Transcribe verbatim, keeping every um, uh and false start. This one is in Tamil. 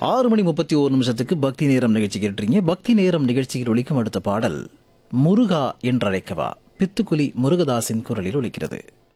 ஆறு மணி முப்பத்தி ஒரு நிமிஷத்துக்கு பக்தி நேரம் நிகழ்ச்சி கேட்டுறீங்க. பக்தி நேரம் நிகழ்ச்சியில் ஒலிக்கும் அடுத்த பாடல் முருகா என்றழைக்கவா பித்துக்குலி முருகதாசின் குரலில் ஒலிக்கிறது.